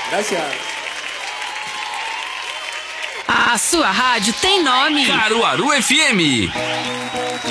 Gracias. A sua rádio tem nome. Caruaru FM.